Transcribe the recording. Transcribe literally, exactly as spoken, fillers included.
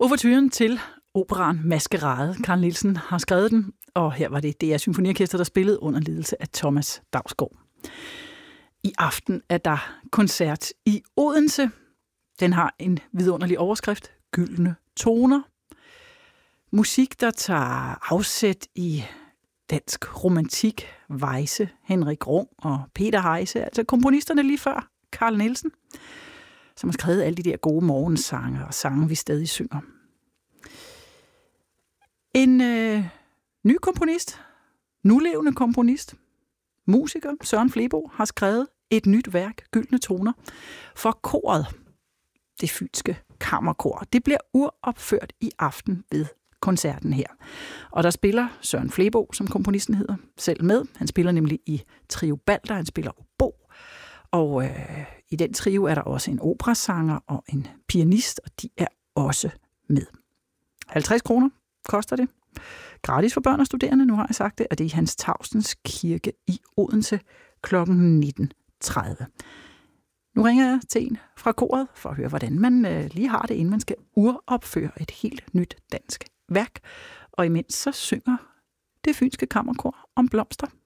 Ouverturen til operaen Maskerade. Carl Nielsen har skrevet den, og her var det D R Symfoniorkester, der spillede under ledelse af Thomas Dausgaard. I aften er der koncert i Odense. Den har en vidunderlig overskrift, Gyldne Toner. Musik, der tager afsæt i dansk romantik, Weisse, Henrik Rung og Peter Heise, altså komponisterne lige før Carl Nielsen, som har skrevet alle de der gode morgensange og sange, vi stadig synger. En øh, ny komponist, nulevende komponist, musiker, Søren Flebo, har skrevet et nyt værk, Gyldne Toner, for koret, det fynske kammerkor. Det bliver uropført i aften ved koncerten her. Og der spiller Søren Flebo, som komponisten hedder, selv med. Han spiller nemlig i Trio Balder, han spiller obo. Og øh, i den trio er der også en operasanger og en pianist, og de er også med. halvtreds kroner koster det. Gratis for børn og studerende, nu har jeg sagt det, og det er i Hans Tavsens Kirke i Odense klokken nitten tredive. Nu ringer jeg til en fra koret for at høre, hvordan man øh, lige har det, inden man skal uropføre et helt nyt dansk værk. Og imens så synger det fynske kammerkor om blomster.